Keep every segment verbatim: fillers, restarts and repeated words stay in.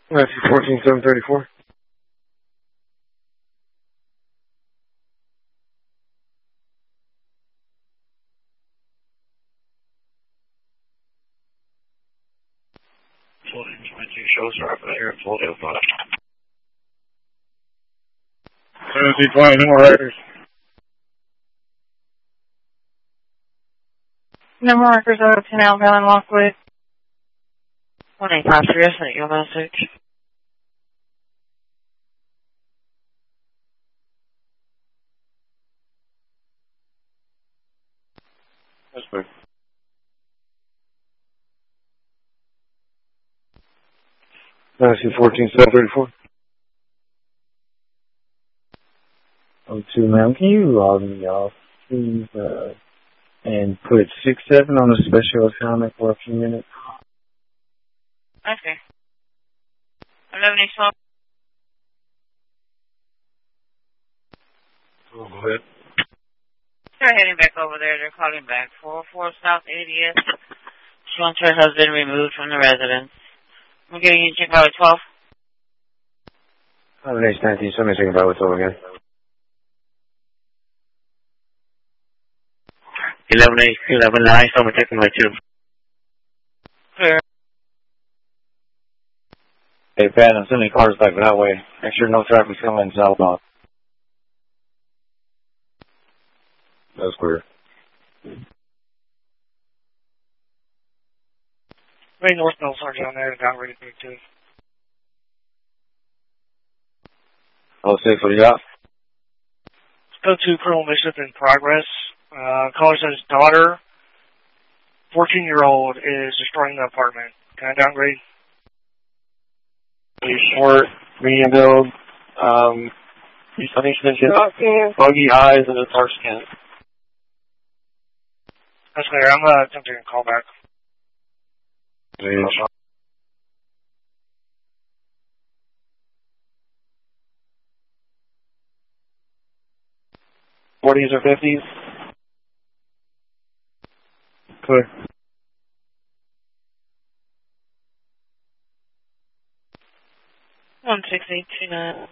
Matthew fourteen, seven thirty-four. Tennessee twenty, no more riders. No more records over ten outbound Lockwood. one eight five three, I sent you a message. That's good. Tennessee fourteen, seven thirty-four. Oh two, ma'am, can you log me off, please, uh, and put six seven on a special assignment for a few minutes? Okay. eleven eight twelve. Oh, go ahead. They're heading back over there. They're calling back. four oh four South eightieth. Shelter has been removed from the residence. I'm getting you check out at twelve. eleven eight nineteen, somebody think about what's over again. eleven eight, eleven nine, someone taking my two. Clear. Hey, Pat, I'm sending cars back that way. Make sure no traffic's coming southbound. That's clear. Main North Mills are down there and got ready to move too. Oh, six, what do you got? Go to criminal mischief in progress. Uh, caller says daughter, fourteen-year-old, is destroying the apartment. Can I downgrade? Short, medium build, um, I think she mentioned buggy eyes and a dark skin. That's clear. I'm uh, attempting to call back. forties or fifties? Clear. one six eight two nine.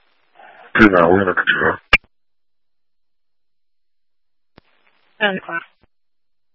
Two now, we're in a control. ten o'clock.